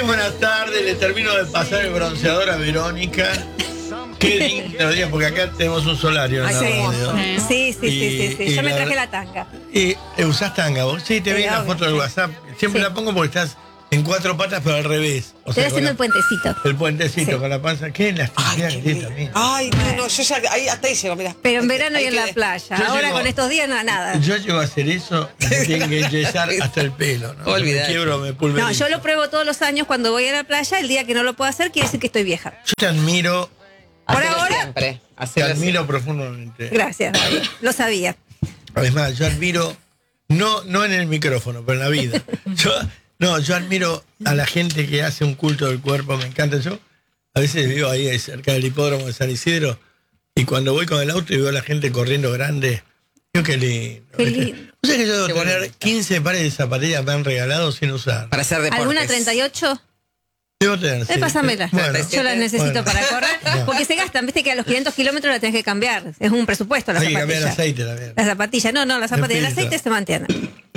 buenas tardes. Le termino de pasar el bronceador a Verónica. Qué lindo día, porque acá tenemos un solario en la radio. Sí. Yo me traje la tanga. ¿Y usás tanga vos? Sí, te vi en la foto del WhatsApp. Siempre la pongo porque estás en cuatro patas, pero al revés. O sea, estoy haciendo el puentecito. El puentecito con la panza. Qué elasticidad que tiene también. Ay, no, yo ya hasta ahí llego, mirá. Pero en verano y en la playa. Ahora con estos días nada. Yo llego a hacer eso y me tienen que enyesar hasta el pelo, ¿no? Olvidate. Me quiebro, me pulverizo. No, yo lo pruebo todos los años cuando voy a la playa. El día que no lo puedo hacer quiere decir que estoy vieja. Yo te admiro. Por Hacelo ahora. siempre. Te admiro profundamente. Gracias, lo sabía. Además, yo admiro, no en el micrófono, pero en la vida. Yo admiro a la gente que hace un culto del cuerpo, me encanta. Yo a veces vivo ahí cerca del hipódromo de San Isidro y cuando voy con el auto y veo a la gente corriendo grande, digo, qué lindo. Qué lindo. O sea que yo debo tener 15 pares de zapatillas me han regalado sin usar. Para hacer deportes. ¿Alguna 38? Debo tener, sí. Pásamela. Bueno, Yo las necesito para correr. Porque se gastan, viste que a los 500 kilómetros las tenés que cambiar. Es un presupuesto las hay que cambiar el zapatillas. aceite también. Las zapatillas, no, las zapatillas. El aceite se mantiene.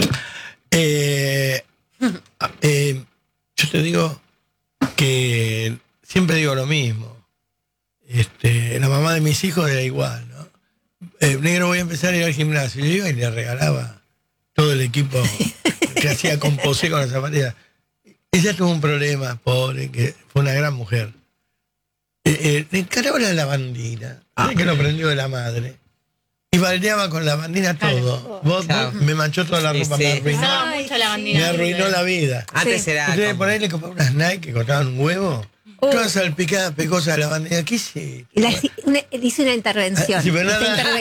Yo te digo que siempre digo lo mismo. La mamá de mis hijos era igual, ¿no? Negro, voy a empezar a ir al gimnasio. Yo iba y le regalaba todo el equipo que hacía composé con las zapatillas. Ella tuvo un problema, pobre, que fue una gran mujer. Le encargaba la lavandina, que lo aprendió de la madre. Y baldeaba con lavandina todo. Vos me manchó toda la ropa, me arruinó la vida. Antes era. Entonces, por ahí le compré unas Nike que costaban un huevo. Todas salpicadas, pecosas de lavandina. ¿Qué hice? Hice una intervención. Sí, pero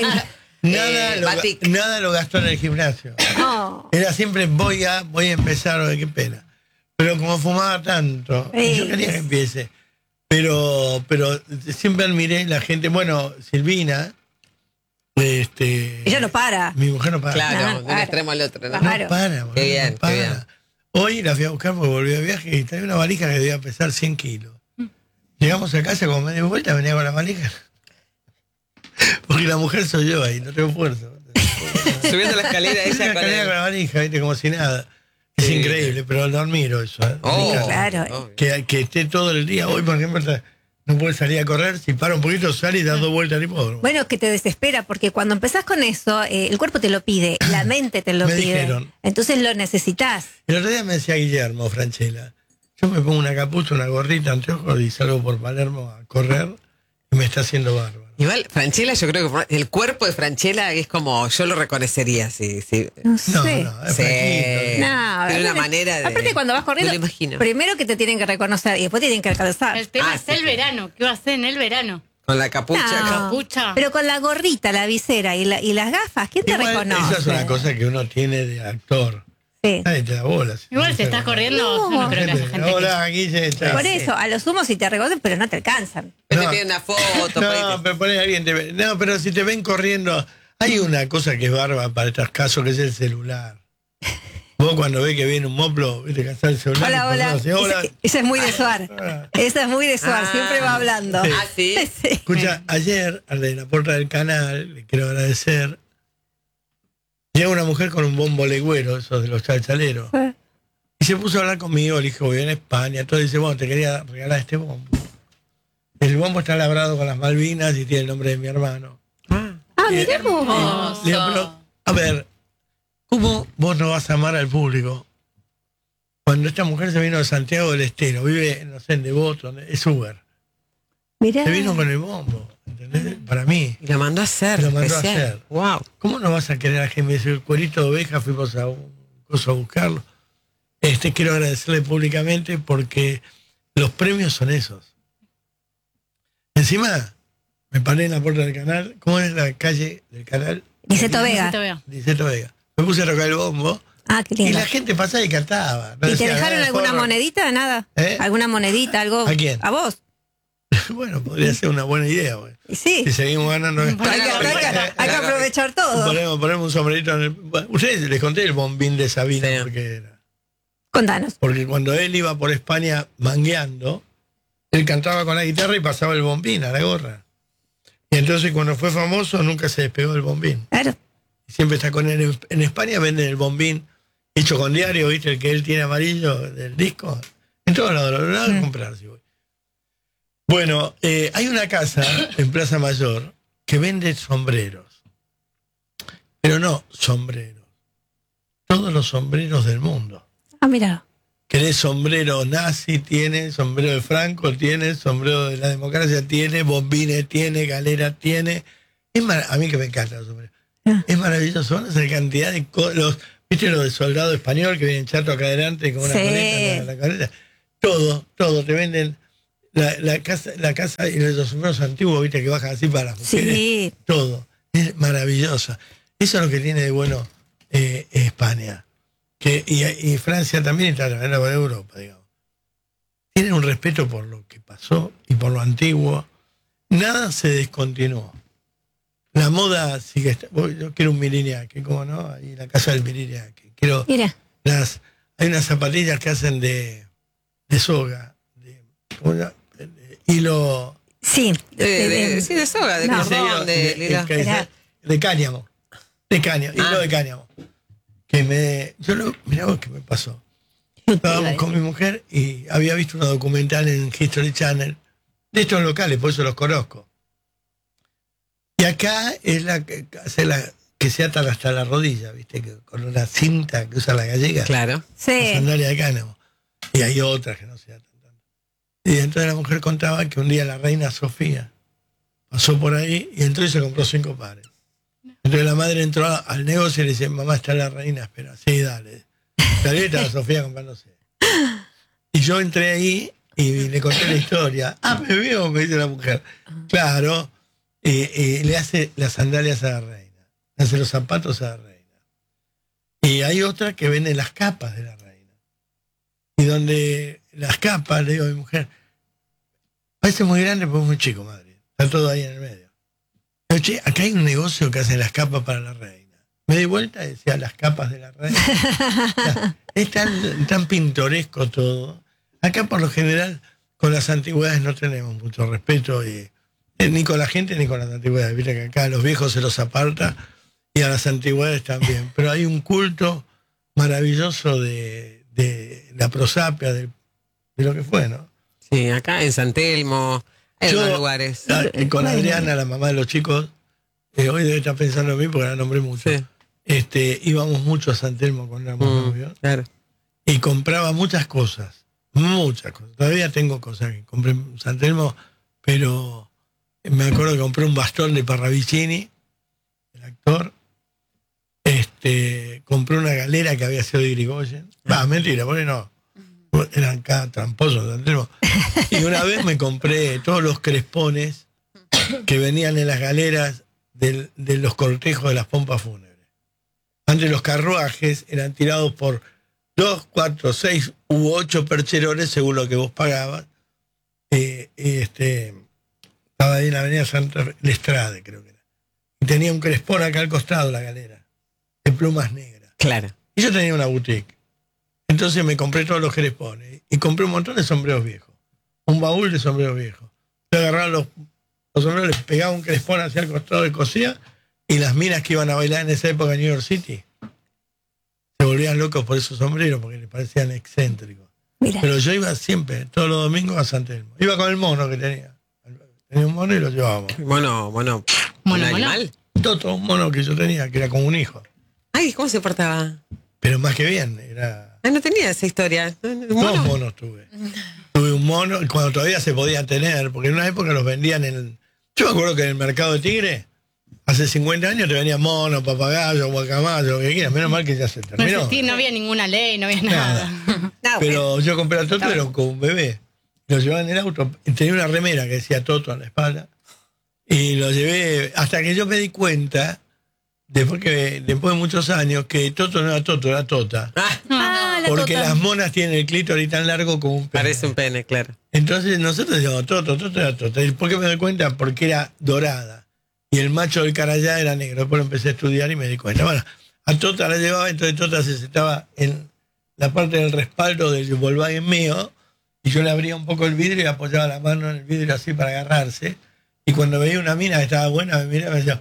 nada lo gastó en el gimnasio. Oh. Era siempre voy a empezar, qué pena. Pero como fumaba tanto, yo quería que empiece. Pero siempre admiré la gente. Bueno, Silvina. Ella no para. Mi mujer no para. Claro, de un extremo al otro, ¿no? Claro. No para, Qué bien, no para. qué bien. Hoy la fui a buscar porque volví de viaje y traía una valija que debía pesar 100 kilos. Llegamos a casa, como me di vuelta, venía con la valija. Porque la mujer soy yo ahí, no tengo fuerza. Subiendo la escalera ella con la valija, ¿viste? Como si nada. Es increíble, pero lo admiro eso. Claro. Que esté todo el día. Hoy, por ejemplo, no puedes salir a correr. Si para un poquito, sale y das 2 vueltas al hipódromo. Bueno, que te desespera, porque cuando empezás con eso, el cuerpo te lo pide, la mente te lo Me pide. dijeron. Entonces lo necesitas. El otro día me decía Guillermo Franchella, yo me pongo una capucha, una gorrita, anteojos y salgo por Palermo a correr y me está haciendo bárbaro. Igual, Franchella, yo creo que el cuerpo de Franchella es como, yo lo reconocería, sí. No sé. No, es Sí. franquito. No, Tiene una manera de. Aparte, cuando vas corriendo, me lo imagino. primero que te tienen que reconocer y después te tienen que alcanzar. El tema es el verano. ¿Qué va a hacer en el verano? Con la capucha. No, Capucha. pero con la gorrita, la visera y las gafas, ¿quién te Igual, reconoce? esa es una cosa que uno tiene de actor. Sí. Nadie te da bolas. Igual si estás corriendo, yo no creo que haya gente Hola, Guille. chao. Por eso, a lo sumo sí te reconocen, pero no te alcanzan. Te No. piden una foto. por ahí No, te- pero poner a alguien no, pero si te ven corriendo, hay una cosa que es bárbara para estos casos, que es el celular. Vos cuando ves que viene un moplo, viste, cazar el celular. Hola. Hola. Esa es muy de Suar. Esa es muy de Suar, siempre va hablando. Ah, sí. Sí. Escucha, ayer, al de la puerta del canal, le quiero agradecer, llega una mujer con un bombo legüero, esos de los chalchaleros, y se puso a hablar conmigo, le dije, voy en España, todo, y dice, bueno, te quería regalar este bombo. El bombo está labrado con las Malvinas y tiene el nombre de mi hermano. Mirá vos. Le digo, pero, a ver, ¿cómo vos no vas a amar al público? Cuando esta mujer se vino de Santiago del Estero, vive, no sé, en Devoto, es Uber. Mirá. Se vino con el bombo, ¿entendés? Para mí. Y lo mandó a hacer. Lo mandó a especial. hacer. Wow. ¿Cómo no vas a querer a gente? Me dice, el cuerito de oveja, fuimos a un coso a buscarlo. Quiero agradecerle públicamente porque los premios son esos. Encima, me paré en la puerta del canal. ¿Cómo es la calle del canal? Niceto Vega. Niceto Vega. Me puse a tocar el bombo Ah, qué y lindo. la gente pasaba y cantaba. No ¿Y te decía, dejaron alguna forro. monedita? Nada. ¿Eh? ¿Alguna monedita? ¿Algo? ¿A quién? ¿A vos? Bueno, podría ser una buena idea. Güey. Y sí. Si seguimos ganando. Hay que aprovechar todo. Ponemos un sombrerito en el. Bueno, ustedes les conté el bombín de Sabina Sí. porque era. Contanos. Porque cuando él iba por España mangueando, él cantaba con la guitarra y pasaba el bombín a la gorra. Y entonces cuando fue famoso nunca se despegó del bombín. Claro. Siempre está con él. En España venden el bombín hecho con diario, ¿viste? El que él tiene amarillo del disco. En todos lados, lo voy a comprar si voy. Bueno, hay una casa en Plaza Mayor que vende sombreros. Pero no sombreros. Todos los sombreros del mundo. Ah, mira. Querés sombrero nazi, tiene, sombrero de Franco, tiene, sombrero de la democracia, tiene, bombines, tiene, galera, tiene. A mí que me encantan los sombreros. Es maravilloso, van a hacer cantidad de cosas. ¿Viste lo de soldado español que vienen chato acá adelante con una coleta en la coleta? Todo, te venden la casa y los sombreros antiguos, viste, que bajan así para las mujeres. Sí. Todo, es maravillosa. Eso es lo que tiene de bueno España. Y Francia también está en la Europa, digamos. Tienen un respeto por lo que pasó y por lo antiguo. Nada se descontinuó. La moda sigue. Yo quiero un Miriñaque, ¿cómo no? Ahí la casa del Miriñaque. Quiero. Mira. Hay unas zapatillas que hacen de soga, de hilo. Sí. Sí, de soga, de cordón, de cáñamo. Hilo de cáñamo. Mirá vos qué me pasó. Estábamos con mi mujer y había visto una documental en History Channel de estos locales, por eso los conozco. Y acá es la que hace que se atan hasta la rodilla, ¿viste? Con una cinta que usa la gallega. Claro. Sí. La sandalia de cáñamo. Y hay otras que no se atan tanto. Y entonces la mujer contaba que un día la reina Sofía pasó por ahí y entró y se compró 5 pares. Entonces la madre entró al negocio y le dice, mamá, está la reina, espera. Sí, dale. Salió y estaba Sofía comprándose. Y yo entré ahí y le conté la historia. Me vio, me dice la mujer. Claro. Y le hace las sandalias a la reina. Le hace los zapatos a la reina. Y hay otra que vende las capas de la reina. Y donde las capas, le digo a mi mujer, parece muy grande, pero es muy chico, madre. Está todo ahí en el medio. Pero, che, acá hay un negocio que hace las capas para la reina. Me di vuelta y decía las capas de la reina. Es tan pintoresco todo. Acá por lo general con las antigüedades no tenemos mucho respeto ni con la gente ni con las antigüedades. Viste que acá a los viejos se los aparta y a las antigüedades también. Pero hay un culto maravilloso de la prosapia, de lo que fue, ¿no? Sí, acá en San Telmo, en otros lugares. Con Adriana, la mamá de los chicos, hoy debe estar pensando en mí porque la nombré mucho. Sí. Íbamos mucho a San Telmo cuando éramos novios. Claro. Y compraba muchas cosas. Todavía tengo cosas que compré en San Telmo, pero me acuerdo que compré un bastón de Parravicini, el actor. Compré una galera que había sido de Irigoyen. Mentira, porque no. Eran acá tramposos de San Telmo. Y una vez me compré todos los crespones que venían en las galeras de los cortejos de las pompas fúnebres. Antes los carruajes eran tirados por 2, 4, 6 u 8 percherones según lo que vos pagabas. Estaba ahí en la avenida Santa Lestrade, creo que era. Y tenía un crespón acá al costado la galera, de plumas negras. Claro. Y yo tenía una boutique. Entonces me compré todos los crespones y compré un montón de sombreros viejos. Un baúl de sombreros viejos. Yo agarraba los sombreros, les pegaba un crespón hacia el costado y cosía, y las minas que iban a bailar en esa época en New York City se volvían locos por esos sombreros porque les parecían excéntricos. Mira. Pero yo iba siempre, todos los domingos a San Telmo. Iba con el mono que tenía. Tenía un mono y lo llevábamos. Mono. ¿Un animal? Toto, un mono que yo tenía, que era como un hijo. Ay, ¿cómo se portaba? Pero más que bien, era... No tenía esa historia. Dos monos tuve. Tuve un mono, cuando todavía se podía tener, porque en una época los vendían en... Yo me acuerdo que en el mercado de Tigre, hace 50 años te venían monos, papagayos, guacamayos, lo que quieras. Menos mal que ya se terminó. No había ninguna ley, no había nada. Pero yo compré a Toto, era como un bebé. Lo llevaba en el auto, tenía una remera que decía Toto en la espalda, y lo llevé hasta que yo me di cuenta, después de muchos años, que Toto no era Toto, era Tota. Porque Tota. las monas tienen el clítoris tan largo como un pene. Parece un pene, claro. Entonces nosotros decíamos Toto era Tota. ¿Y por qué me doy cuenta? Porque era dorada. Y el macho del carayá era negro. Después lo empecé a estudiar y me di cuenta. Bueno, a Tota la llevaba, entonces Tota se sentaba en la parte del respaldo del Volkswagen mío, y yo le abría un poco el vidrio y apoyaba la mano en el vidrio así para agarrarse. Y cuando veía una mina que estaba buena, me miraba y me decía...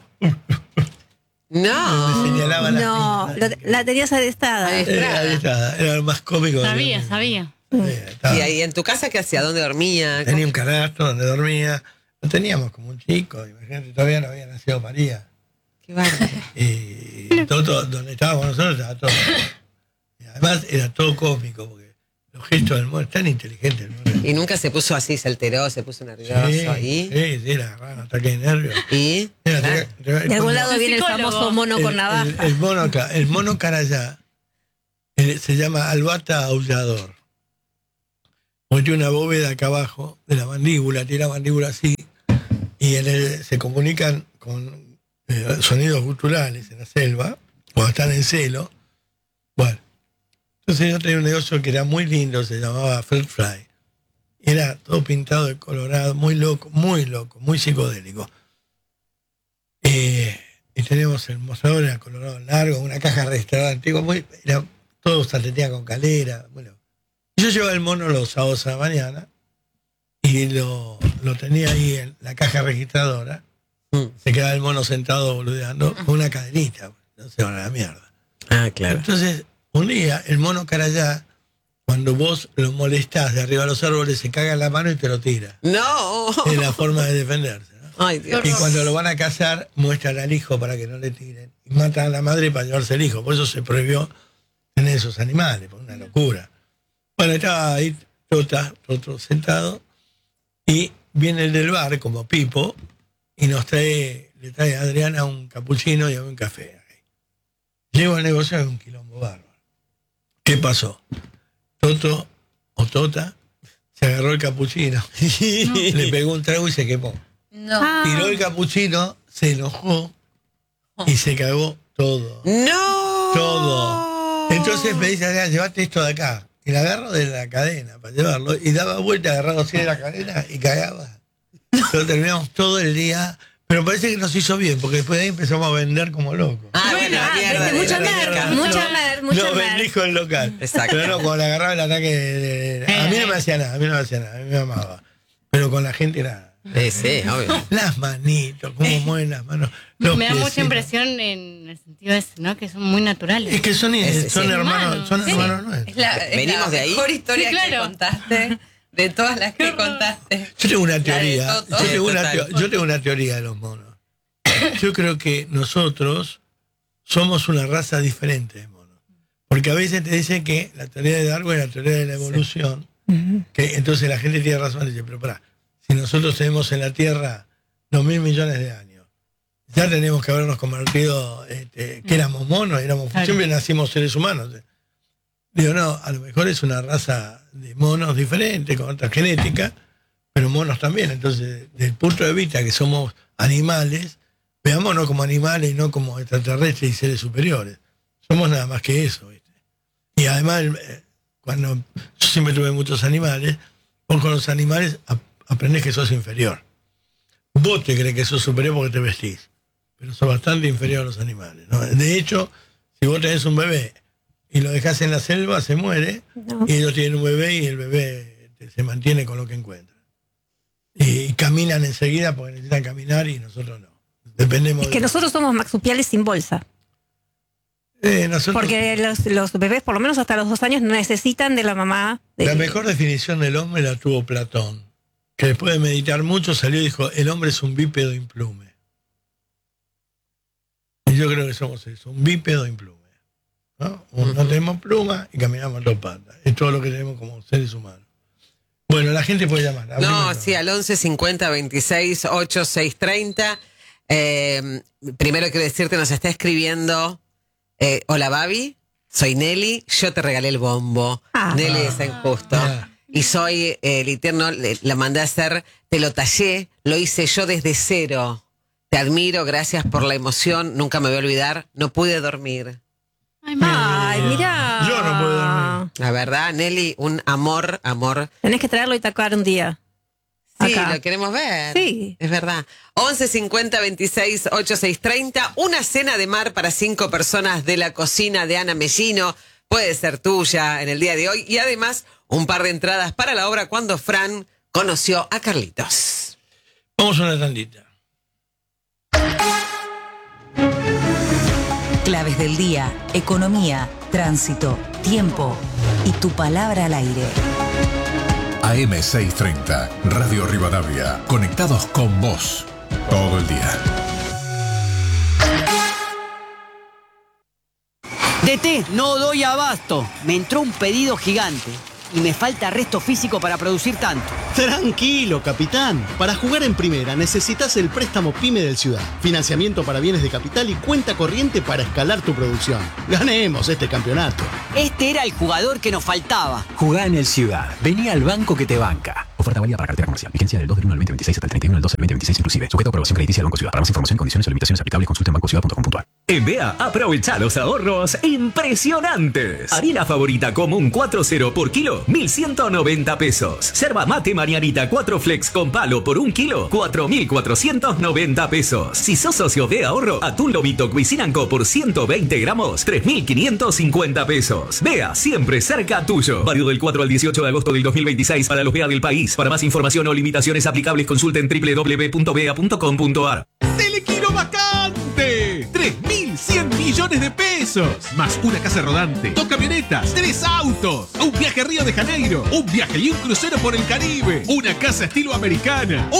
No. Me señalaba No, las minas. la tenías adiestrada. Era lo más cómico. Sabía. ¿Y ahí en tu casa qué hacía? ¿Dónde dormía? Tenía un canasto donde dormía. Lo teníamos como un chico, imagínate, todavía no había nacido María. Qué bárbaro. Y todo, donde estábamos nosotros estaba todo. Y además era todo cómico, porque los gestos del mono es tan inteligente. El mono. Y nunca se puso así, se alteró, se puso nervioso. Sí, le agarraba un ataque de nervios. ¿Y? Mira, De algún lado viene el psicólogo. famoso mono con navaja. El mono carayá se llama albata aullador. Porque tiene una bóveda acá abajo de la mandíbula, tiene la mandíbula así, y se comunican con sonidos guturales en la selva, cuando están en celo. Bueno, entonces yo tenía un negocio que era muy lindo, se llamaba Fruit Fly. Era todo pintado de colorado, muy loco, muy psicodélico. Y teníamos el mostrador, era colorado largo, una caja registrada antigua, todo saltería con calera. Bueno, yo llevaba el mono los sábados a la mañana y lo tenía ahí en la caja registradora. Se quedaba el mono sentado boludeando con una cadenita, no se van a la mierda. Ah, claro. Entonces, un día, el mono carayá, cuando vos lo molestás de arriba de los árboles, se caga en la mano y te lo tira. ¡No! Es la forma de defenderse, ¿no? Ay, Dios. Y cuando lo van a cazar, muestran al hijo para que no le tiren. Y matan a la madre para llevarse el hijo. Por eso se prohibió tener esos animales, por una locura. Bueno, estaba ahí Toto sentado, y viene el del bar, como Pipo, y le trae a Adriana un capuchino y a mí un café. Llego al negocio, es un quilombo bárbaro. ¿Qué pasó? Toto o Tota se agarró el capuchino, le pegó un trago y se quemó. No. Tiró el capuchino, se enojó y se cagó todo. ¡No! Todo. Entonces me dice, Adriana, llevate esto de acá. Y la agarro de la cadena para llevarlo y daba vuelta agarrado así de la cadena y cagaba. Lo terminamos todo el día, pero parece que nos hizo bien, porque después de ahí empezamos a vender como locos. Ah, bueno, mierda. mucha mierda. mer. No bendijo el local. Exacto. Pero no, cuando le agarraba el ataque a mí no me hacía nada, a mí me amaba. Pero con la gente era... Sí, obvio. Las manitos, cómo mueven las manos. Los Me da mucha piecitos. impresión en el sentido ese, ¿no? Que son muy naturales. Es que son Sí. hermanos, son Sí. hermanos nuestros. Es la Venimos de ahí. mejor historia Sí, que claro. contaste, de todas las que contaste. Yo tengo una La de teoría. Toto. Yo tengo una teoría de los monos. Yo creo que nosotros somos una raza diferente de monos. Porque a veces te dicen que la teoría de Darwin es la teoría de la evolución. Que entonces la gente tiene razón y dice, pero pará, si nosotros tenemos en la Tierra 2.000 millones de años, ya tenemos que habernos convertido, que éramos monos, Claro. siempre nacimos seres humanos. Digo, no, a lo mejor es una raza de monos diferente, con otra genética, pero monos también. Entonces, desde el punto de vista que somos animales, veámonos como animales y no como extraterrestres y seres superiores. Somos nada más que eso, ¿viste? Y además, cuando yo siempre tuve muchos animales, vos con los animales aprendés que sos inferior. Vos te crees que sos superior porque te vestís, pero sos bastante inferior a los animales, ¿no? De hecho, si vos tenés un bebé y lo dejás en la selva, se muere, No. y ellos tienen un bebé y el bebé se mantiene con lo que encuentra. Y caminan enseguida porque necesitan caminar y nosotros no. Dependemos Es que de- nosotros somos marsupiales sin bolsa. nosotros- Porque los bebés, por lo menos hasta los 2 años, necesitan de la mamá. La mejor definición del hombre la tuvo Platón, que después de meditar mucho salió y dijo, el hombre es un bípedo implume. Y yo creo que somos eso, un bípedo implume. ¿No? No tenemos pluma y caminamos a dos patas. Es todo lo que tenemos como seres humanos. Bueno, la gente puede llamar. No, abrimos. sí, al 11 50 26 86 30. Primero quiero decirte, nos está escribiendo, hola Babi, soy Nelly, yo te regalé el bombo. Ah. Nelly de San Justo. Ah. Y soy el Eterno, la mandé a hacer, te lo tallé, lo hice yo desde cero. Te admiro, gracias por la emoción, nunca me voy a olvidar, no pude dormir. Ay, mamá. Ay, mirá. Yo no puedo dormir. La verdad, Nelly, un amor. Tenés que traerlo y tocar un día. Sí, Acá. lo queremos ver. Sí. Es verdad. 11 50 26 86 30. Una cena de mar para 5 personas de la cocina de Ana Mellino. Puede ser tuya en el día de hoy. Y además, un par de entradas para la obra Cuando Fran conoció a Carlitos. Vamos a una tandita. Claves del día, economía, tránsito, tiempo y tu palabra al aire. AM630, Radio Rivadavia, conectados con vos todo el día. DT, no doy abasto. Me entró un pedido gigante y me falta resto físico para producir tanto. Tranquilo, capitán. Para jugar en primera necesitas el préstamo PYME del Ciudad. Financiamiento para bienes de capital y cuenta corriente para escalar tu producción. Ganemos este campeonato. Este era el jugador que nos faltaba. Jugá en el Ciudad. Vení al banco que te banca. Oferta válida para cartera comercial. Vigencia del 2 del 1 al 2026 hasta el 31 del 12 del 2026 inclusive. Sujeto a aprobación crediticia del Banco Ciudad. Para más información, condiciones o limitaciones aplicables, consulta en bancociudad.com.ar. En BEA, aprovecha los ahorros impresionantes. Harina favorita común 4.0 por kilo, 1.190 pesos. Yerba mate Marianita 4 Flex con palo por 1 kilo, 4.490 pesos. Si sos socio de ahorro, atún lomito Cuisinanco por 120 gramos, 3.550 pesos. BEA, siempre cerca tuyo. Válido del 4 al 18 de agosto del 2026 para los BEA del país. Para más información o limitaciones aplicables, consulta en www.bea.com.ar. ¡Telequino vacante! 3.100 millones de pesos. Más una casa rodante, 2 camionetas, 3 autos, un viaje a Río de Janeiro, un viaje y un crucero por el Caribe, una casa estilo americana.